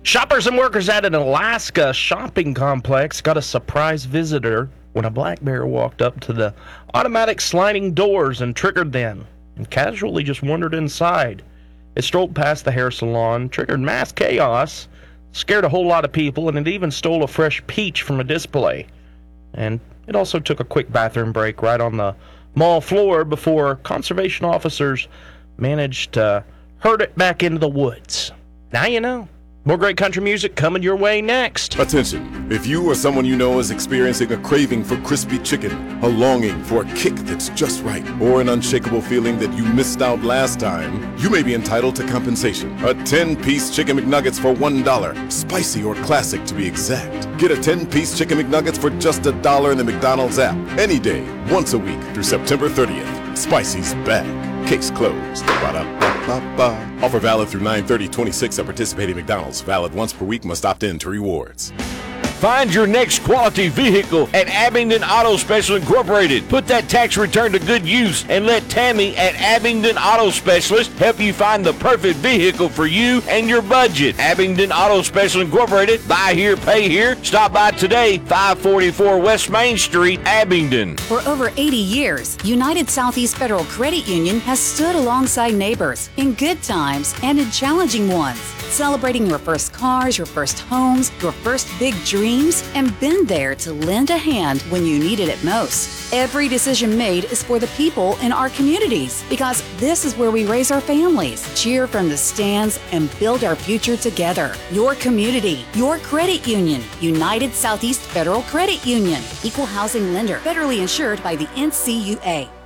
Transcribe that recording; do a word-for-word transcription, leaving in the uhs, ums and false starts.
Shoppers and workers at an Alaska shopping complex got a surprise visitor when a black bear walked up to the automatic sliding doors and triggered them and casually just wandered inside. It strolled past the hair salon, triggered mass chaos, scared a whole lot of people, and it even stole a fresh peach from a display. And it also took a quick bathroom break right on the mall floor before conservation officers managed to herd it back into the woods. Now you know. More great country music coming your way next. Attention, if you or someone you know is experiencing a craving for crispy chicken, a longing for a kick that's just right, or an unshakable feeling that you missed out last time, you may be entitled to compensation. A ten-piece Chicken McNuggets for one dollar, spicy or classic to be exact. Get a ten-piece Chicken McNuggets for just a dollar in the McDonald's app, any day, once a week through September thirtieth. Spicy's back. Case closed. Ba-da-ba-ba-ba. Offer valid through nine thirty twenty-six at participating McDonald's. Valid once per week. Must opt in to rewards. Find your next quality vehicle at Abingdon Auto Special Incorporated. Put that tax return to good use and let Tammy at Abingdon Auto Specialist help you find the perfect vehicle for you and your budget. Abingdon Auto Special Incorporated. Buy here, pay here. Stop by today, five forty-four West Main Street, Abingdon. For over eighty years, United Southeast Federal Credit Union has stood alongside neighbors in good times and in challenging ones, celebrating your first cars, your first homes, your first big dreams, and been there to lend a hand when you needed it most. Every decision made is for the people in our communities, because this is where we raise our families, cheer from the stands, and build our future together. Your community, your credit union, United Southeast Federal Credit Union, equal housing lender, federally insured by the N C U A.